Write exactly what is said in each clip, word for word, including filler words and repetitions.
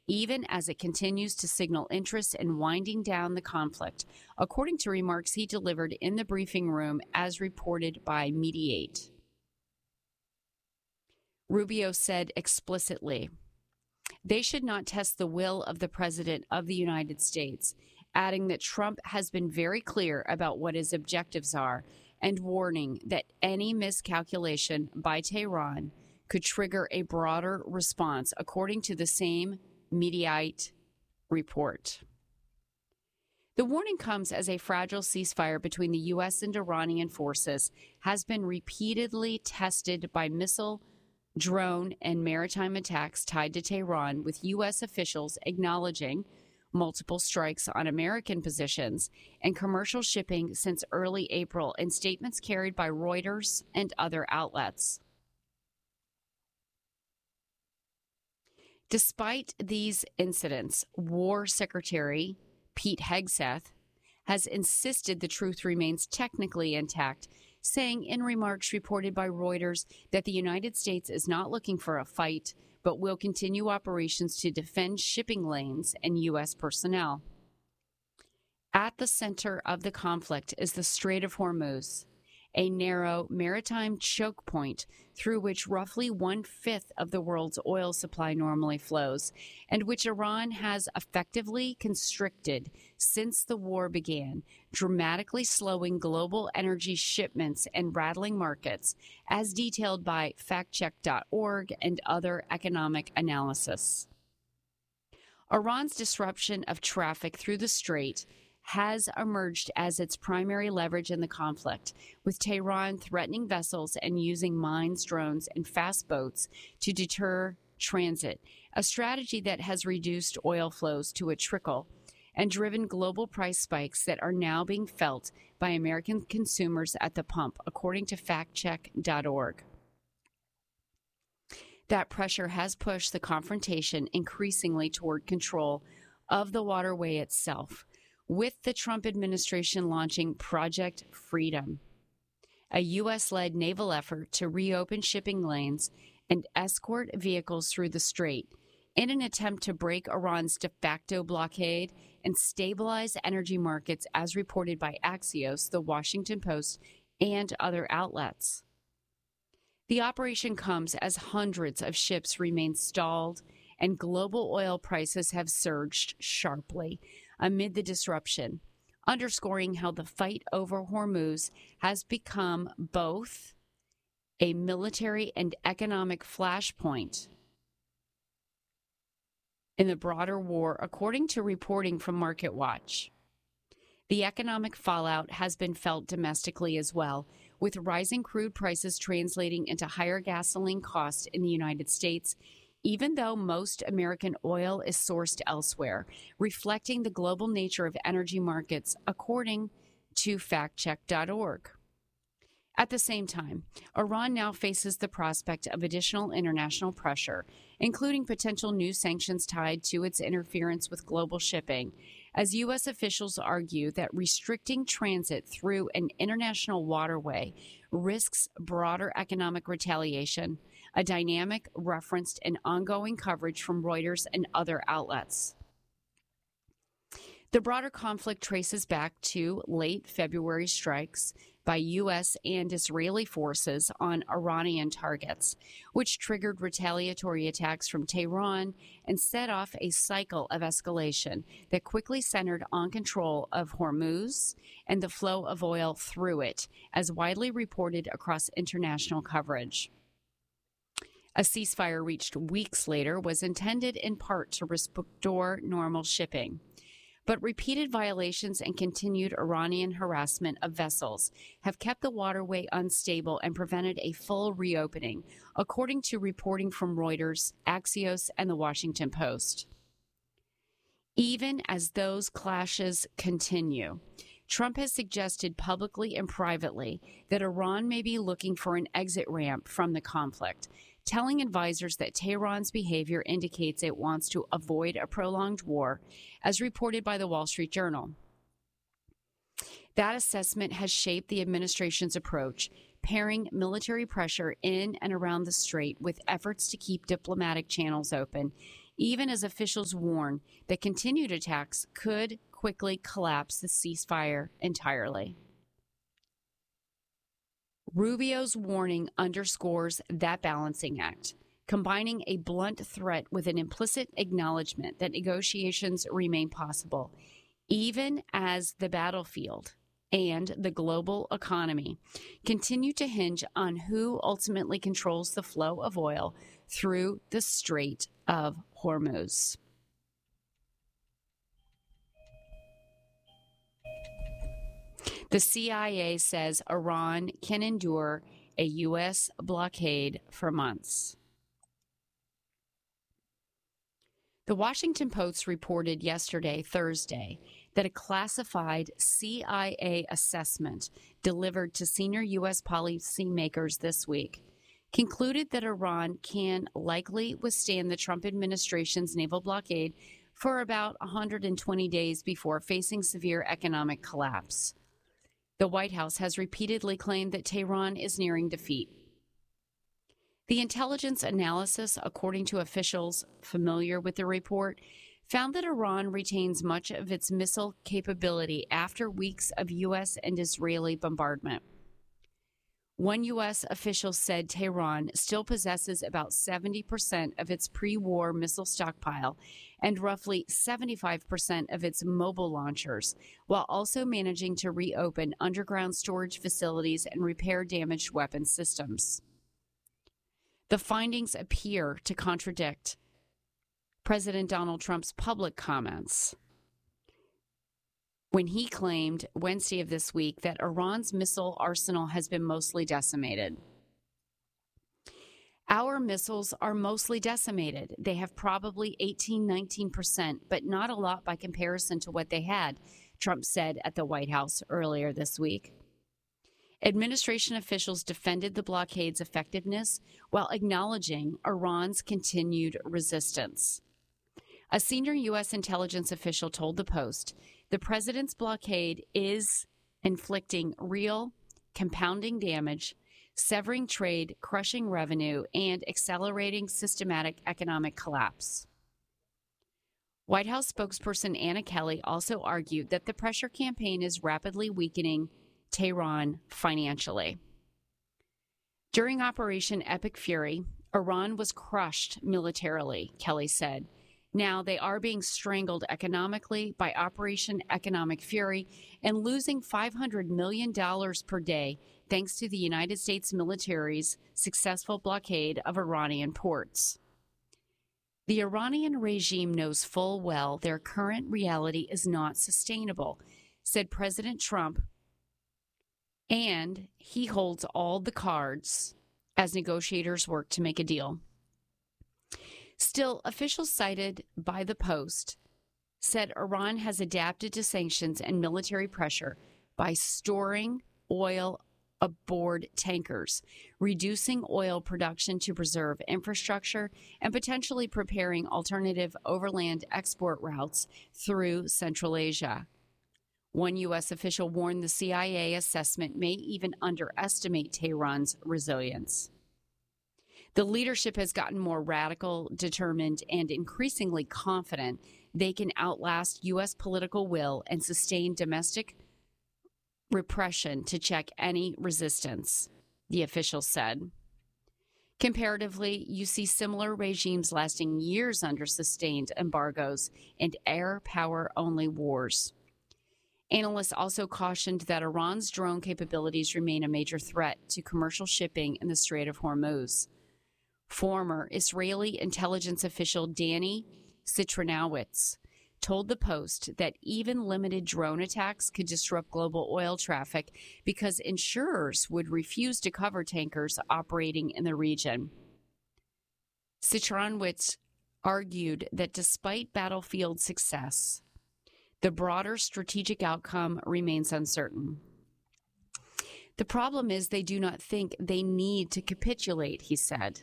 even as it continues to signal interest in winding down the conflict, according to remarks he delivered in the briefing room as reported by Mediate. Rubio said explicitly, "They should not test the will of the President of the United States," adding that Trump has been very clear about what his objectives are and warning that any miscalculation by Tehran could trigger a broader response, according to the same Mediate report. The warning comes as a fragile ceasefire between the U S and Iranian forces has been repeatedly tested by missile, drone, and maritime attacks tied to Tehran, with U S officials acknowledging multiple strikes on American positions and commercial shipping since early April in statements carried by Reuters and other outlets. Despite these incidents, War Secretary Pete Hegseth has insisted the truth remains technically intact, saying in remarks reported by Reuters that the United States is not looking for a fight, but will continue operations to defend shipping lanes and U S personnel. At the center of the conflict is the Strait of Hormuz, a narrow maritime choke point through which roughly one-fifth of the world's oil supply normally flows, and which Iran has effectively constricted since the war began, dramatically slowing global energy shipments and rattling markets, as detailed by fact check dot org and other economic analysis. Iran's disruption of traffic through the strait has emerged as its primary leverage in the conflict, with Tehran threatening vessels and using mines, drones, and fast boats to deter transit, a strategy that has reduced oil flows to a trickle and driven global price spikes that are now being felt by American consumers at the pump, according to fact check dot org. That pressure has pushed the confrontation increasingly toward control of the waterway itself, with the Trump administration launching Project Freedom, a U S-led naval effort to reopen shipping lanes and escort vehicles through the strait in an attempt to break Iran's de facto blockade and stabilize energy markets, as reported by Axios, The Washington Post, and other outlets. The operation comes as hundreds of ships remain stalled and global oil prices have surged sharply amid the disruption, underscoring how the fight over Hormuz has become both a military and economic flashpoint in the broader war, according to reporting from MarketWatch. The economic fallout has been felt domestically as well, with rising crude prices translating into higher gasoline costs in the United States, even though most American oil is sourced elsewhere, reflecting the global nature of energy markets, according to fact check dot org. At the same time, Iran now faces the prospect of additional international pressure, including potential new sanctions tied to its interference with global shipping, as U S officials argue that restricting transit through an international waterway risks broader economic retaliation, a dynamic referenced in ongoing coverage from Reuters and other outlets. The broader conflict traces back to late February strikes by U S and Israeli forces on Iranian targets, which triggered retaliatory attacks from Tehran and set off a cycle of escalation that quickly centered on control of Hormuz and the flow of oil through it, as widely reported across international coverage. A ceasefire reached weeks later was intended in part to restore normal shipping. But repeated violations and continued Iranian harassment of vessels have kept the waterway unstable and prevented a full reopening, according to reporting from Reuters, Axios, and The Washington Post. Even as those clashes continue, Trump has suggested publicly and privately that Iran may be looking for an exit ramp from the conflict, telling advisors that Tehran's behavior indicates it wants to avoid a prolonged war, as reported by the Wall Street Journal. That assessment has shaped the administration's approach, pairing military pressure in and around the strait with efforts to keep diplomatic channels open, even as officials warn that continued attacks could quickly collapse the ceasefire entirely. Rubio's warning underscores that balancing act, combining a blunt threat with an implicit acknowledgement that negotiations remain possible, even as the battlefield and the global economy continue to hinge on who ultimately controls the flow of oil through the Strait of Hormuz. The C I A says Iran can endure a U S blockade for months. The Washington Post reported yesterday, Thursday, that a classified C I A assessment delivered to senior U S policymakers this week concluded that Iran can likely withstand the Trump administration's naval blockade for about one hundred twenty days before facing severe economic collapse. The White House has repeatedly claimed that Tehran is nearing defeat. The intelligence analysis, according to officials familiar with the report, found that Iran retains much of its missile capability after weeks of U S and Israeli bombardment. One U S official said Tehran still possesses about seventy percent of its pre-war missile stockpile and roughly seventy-five percent of its mobile launchers, while also managing to reopen underground storage facilities and repair damaged weapon systems. The findings appear to contradict President Donald Trump's public comments when he claimed Wednesday of this week that Iran's missile arsenal has been mostly decimated. Our missiles are mostly decimated. They have probably eighteen, nineteen percent, but not a lot by comparison to what they had, Trump said at the White House earlier this week. Administration officials defended the blockade's effectiveness while acknowledging Iran's continued resistance. A senior U S intelligence official told the Post the president's blockade is inflicting real, compounding damage, severing trade, crushing revenue, and accelerating systematic economic collapse. White House spokesperson Anna Kelly also argued that the pressure campaign is rapidly weakening Tehran financially. During Operation Epic Fury, Iran was crushed militarily, Kelly said. Now they are being strangled economically by Operation Economic Fury and losing five hundred million dollars per day thanks to the United States military's successful blockade of Iranian ports. The Iranian regime knows full well their current reality is not sustainable, said President Trump, and he holds all the cards as negotiators work to make a deal. Still, officials cited by the Post said Iran has adapted to sanctions and military pressure by storing oil aboard tankers, reducing oil production to preserve infrastructure, and potentially preparing alternative overland export routes through Central Asia. One U S official warned the C I A assessment may even underestimate Tehran's resilience. The leadership has gotten more radical, determined, and increasingly confident they can outlast U S political will and sustain domestic repression to check any resistance, the official said. Comparatively, you see similar regimes lasting years under sustained embargoes and air power-only wars. Analysts also cautioned that Iran's drone capabilities remain a major threat to commercial shipping in the Strait of Hormuz. Former Israeli intelligence official Danny Citronowitz told the Post that even limited drone attacks could disrupt global oil traffic because insurers would refuse to cover tankers operating in the region. Citronowitz argued that despite battlefield success, the broader strategic outcome remains uncertain. The problem is they do not think they need to capitulate, he said.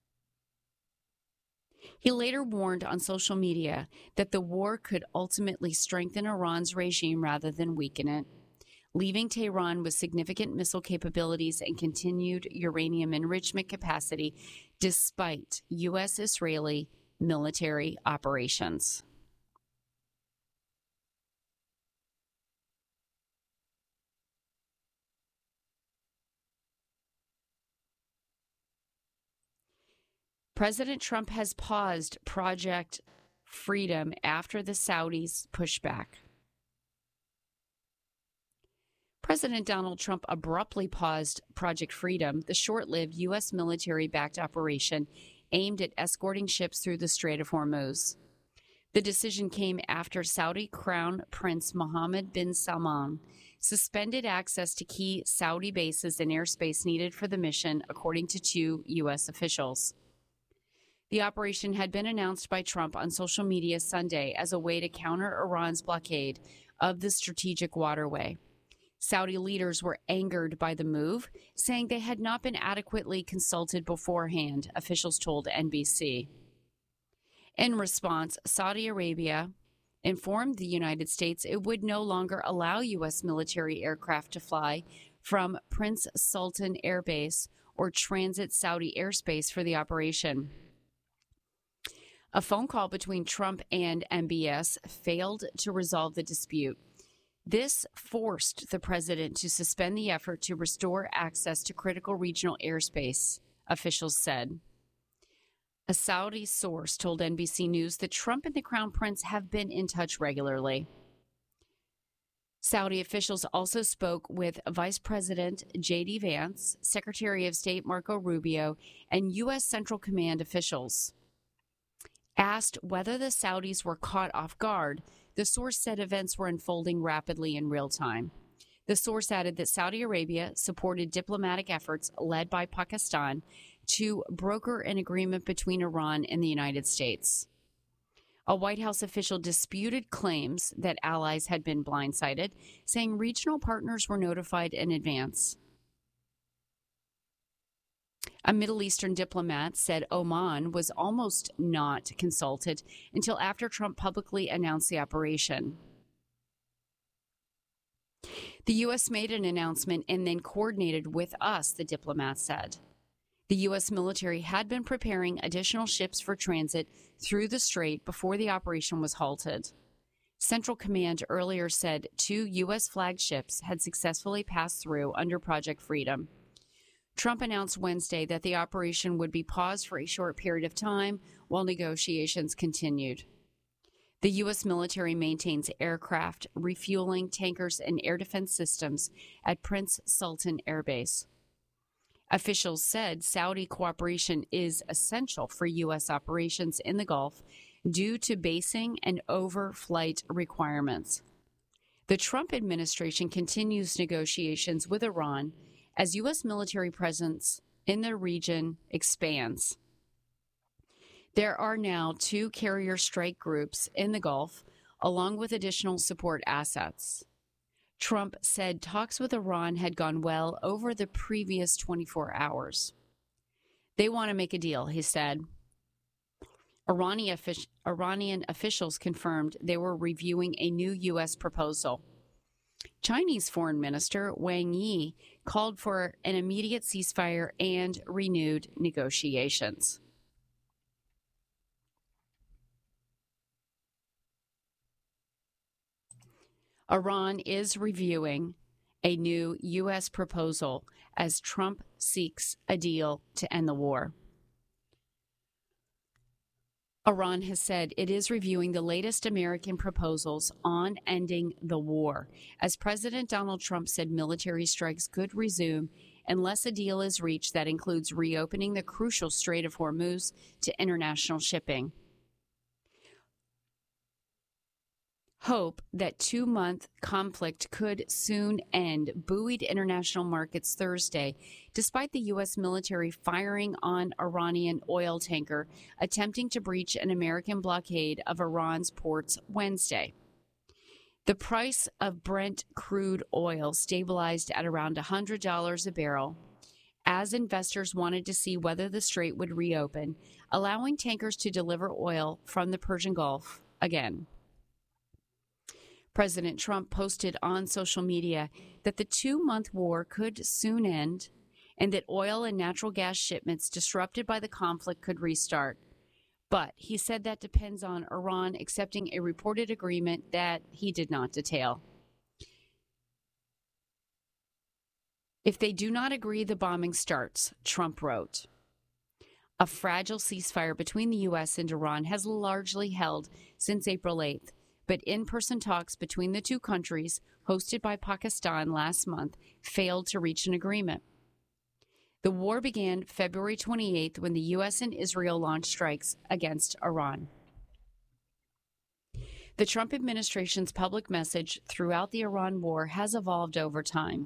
He later warned on social media that the war could ultimately strengthen Iran's regime rather than weaken it, leaving Tehran with significant missile capabilities and continued uranium enrichment capacity despite U S, Israeli, military operations. President Trump has paused Project Freedom after the Saudis' pushback. President Donald Trump abruptly paused Project Freedom, the short-lived U S military-backed operation aimed at escorting ships through the Strait of Hormuz. The decision came after Saudi Crown Prince Mohammed bin Salman suspended access to key Saudi bases and airspace needed for the mission, according to two U S officials. The operation had been announced by Trump on social media Sunday as a way to counter Iran's blockade of the strategic waterway. Saudi leaders were angered by the move, saying they had not been adequately consulted beforehand, officials told N B C. In response, Saudi Arabia informed the United States it would no longer allow U S military aircraft to fly from Prince Sultan Air Base or transit Saudi airspace for the operation. A phone call between Trump and M B S failed to resolve the dispute. This forced the president to suspend the effort to restore access to critical regional airspace, officials said. A Saudi source told N B C News that Trump and the Crown Prince have been in touch regularly. Saudi officials also spoke with Vice President J D Vance, Secretary of State Marco Rubio, and U S Central Command officials. Asked whether the Saudis were caught off guard, the source said events were unfolding rapidly in real time. The source added that Saudi Arabia supported diplomatic efforts led by Pakistan to broker an agreement between Iran and the United States. A White House official disputed claims that allies had been blindsided, saying regional partners were notified in advance. A Middle Eastern diplomat said Oman was almost not consulted until after Trump publicly announced the operation. The U S made an announcement and then coordinated with us, the diplomat said. The U S military had been preparing additional ships for transit through the strait before the operation was halted. Central Command earlier said two U S flagships had successfully passed through under Project Freedom. Trump announced Wednesday that the operation would be paused for a short period of time while negotiations continued. The U S military maintains aircraft, refueling, tankers, and air defense systems at Prince Sultan Air Base. Officials said Saudi cooperation is essential for U S operations in the Gulf due to basing and overflight requirements. The Trump administration continues negotiations with Iran as U S military presence in the region expands. There are now two carrier strike groups in the Gulf, along with additional support assets. Trump said talks with Iran had gone well over the previous twenty-four hours. They want to make a deal, he said. Iranian, Iranian officials confirmed they were reviewing a new U S proposal. Chinese Foreign Minister Wang Yi called for an immediate ceasefire and renewed negotiations. Iran is reviewing a new U S proposal as Trump seeks a deal to end the war. Iran has said it is reviewing the latest American proposals on ending the war, as President Donald Trump said military strikes could resume unless a deal is reached that includes reopening the crucial Strait of Hormuz to international shipping. Hope that two-month conflict could soon end buoyed international markets Thursday, despite the U S military firing on Iranian oil tanker attempting to breach an American blockade of Iran's ports Wednesday. The price of Brent crude oil stabilized at around one hundred dollars a barrel, as investors wanted to see whether the strait would reopen, allowing tankers to deliver oil from the Persian Gulf again. President Trump posted on social media that the two-month war could soon end and that oil and natural gas shipments disrupted by the conflict could restart. But he said that depends on Iran accepting a reported agreement that he did not detail. If they do not agree, the bombing starts, Trump wrote. A fragile ceasefire between the U S and Iran has largely held since April eighth, but in-person talks between the two countries, hosted by Pakistan last month, failed to reach an agreement. The war began February twenty-eighth when the U S and Israel launched strikes against Iran. The Trump administration's public message throughout the Iran war has evolved over time.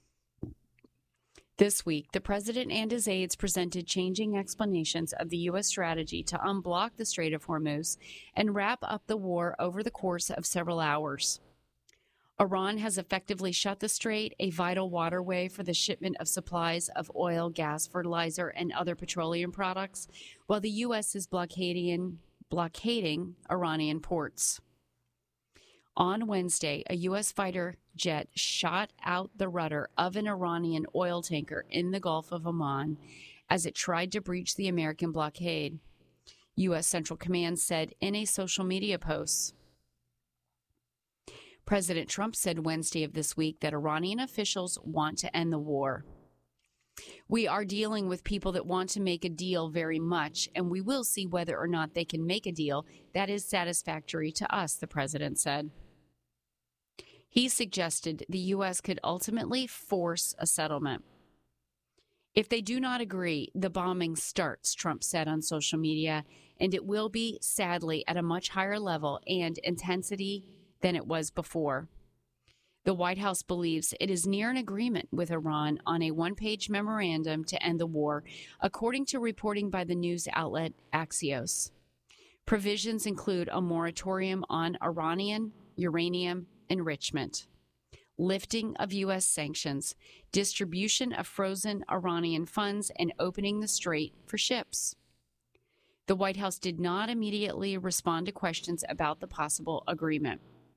This week, the president and his aides presented changing explanations of the U S strategy to unblock the Strait of Hormuz and wrap up the war over the course of several hours. Iran has effectively shut the strait, a vital waterway for the shipment of supplies of oil, gas, fertilizer, and other petroleum products, while the U S is blockading, blockading Iranian ports. On Wednesday, a U S fighter jet shot out the rudder of an Iranian oil tanker in the Gulf of Oman as it tried to breach the American blockade, U S Central Command said in a social media post. President Trump said Wednesday of this week that Iranian officials want to end the war. We are dealing with people that want to make a deal very much, and we will see whether or not they can make a deal that is satisfactory to us, the president said. He suggested the U S could ultimately force a settlement. If they do not agree, the bombing starts, Trump said on social media, and it will be, sadly, at a much higher level and intensity than it was before. The White House believes it is near an agreement with Iran on a one-page memorandum to end the war, according to reporting by the news outlet Axios. Provisions include a moratorium on Iranian uranium enrichment, lifting of U S sanctions, distribution of frozen Iranian funds, and opening the strait for ships. The White House did not immediately respond to questions about the possible agreement.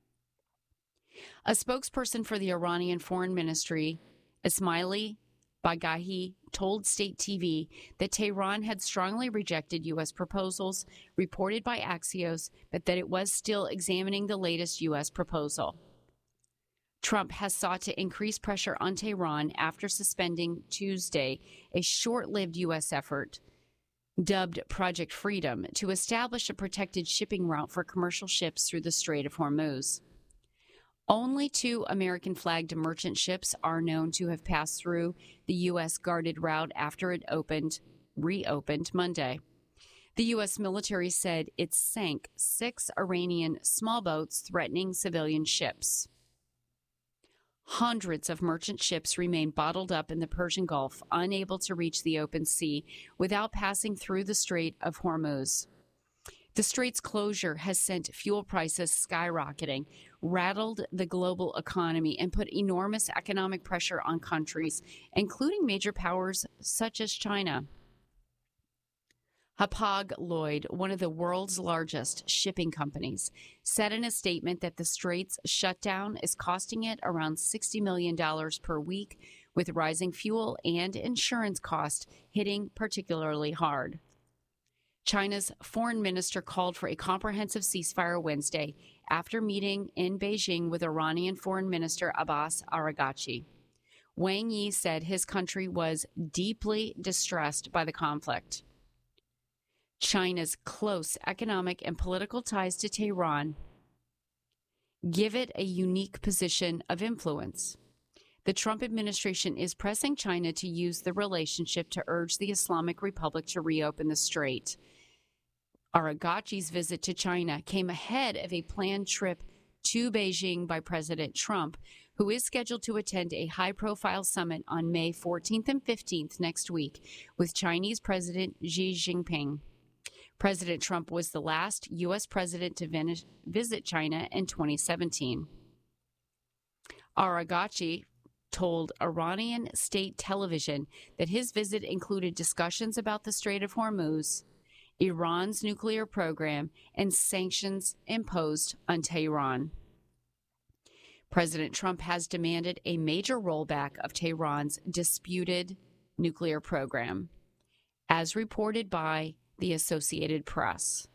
A spokesperson for the Iranian Foreign Ministry, Ismaili Bagahi, told state T V that Tehran had strongly rejected U S proposals reported by Axios, but that it was still examining the latest U S proposal. Trump has sought to increase pressure on Tehran after suspending Tuesday a short-lived U S effort, dubbed Project Freedom, to establish a protected shipping route for commercial ships through the Strait of Hormuz. Only two American-flagged merchant ships are known to have passed through the U S guarded route after it opened, reopened Monday. The U S military said it sank six Iranian small boats threatening civilian ships. Hundreds of merchant ships remain bottled up in the Persian Gulf, unable to reach the open sea without passing through the Strait of Hormuz. The strait's closure has sent fuel prices skyrocketing, rattled the global economy, and put enormous economic pressure on countries, including major powers such as China. Hapag-Lloyd, one of the world's largest shipping companies, said in a statement that the strait's shutdown is costing it around sixty million dollars per week, with rising fuel and insurance costs hitting particularly hard. China's foreign minister called for a comprehensive ceasefire Wednesday after meeting in Beijing with Iranian Foreign Minister Abbas Araghchi. Wang Yi said his country was deeply distressed by the conflict. China's close economic and political ties to Tehran give it a unique position of influence. The Trump administration is pressing China to use the relationship to urge the Islamic Republic to reopen the strait. Araghchi's visit to China came ahead of a planned trip to Beijing by President Trump, who is scheduled to attend a high-profile summit on May fourteenth and fifteenth next week with Chinese President Xi Jinping. President Trump was the last U S president to visit China in twenty seventeen. Araghchi told Iranian state television that his visit included discussions about the Strait of Hormuz, Iran's nuclear program, and sanctions imposed on Tehran. President Trump has demanded a major rollback of Tehran's disputed nuclear program. As reported by the Associated Press.